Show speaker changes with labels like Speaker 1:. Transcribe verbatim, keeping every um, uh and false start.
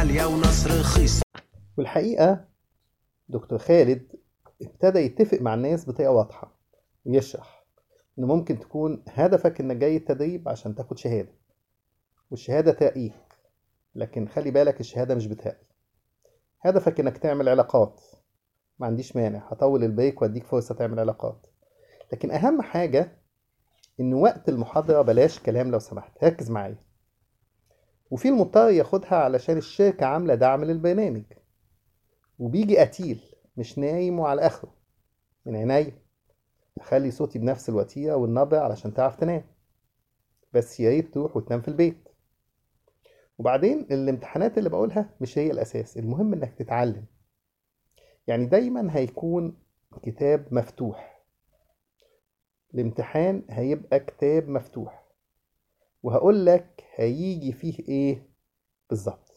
Speaker 1: غالية ونص رخيص.
Speaker 2: والحقيقة دكتور خالد ابتدى يتفق مع الناس بطريقة واضحة ويشرح إن ممكن تكون هدفك إنك جاي التدريب عشان تاخد شهادة، والشهادة ترقيك، لكن خلي بالك الشهادة مش بترقي. هدفك إنك تعمل علاقات، ما عنديش مانع، هطول البريك واديك فرصة تعمل علاقات، لكن أهم حاجة إن وقت المحاضرة بلاش كلام لو سمحت، ركز معايا. وفي المضطر ياخدها علشان الشركة عاملة دعم للبرنامج، وبيجي قتيل مش نايم وعلى آخره. من عينيا أخلي صوتي بنفس الوتيرة والنبرة علشان تعرف تنام، بس يا ريت تروح وتنام في البيت. وبعدين الامتحانات اللي بقولها مش هي الأساس، المهم إنك تتعلم. يعني دايما هيكون كتاب مفتوح، الامتحان هيبقى كتاب مفتوح، وهقول لك هيجي فيه ايه بالظبط.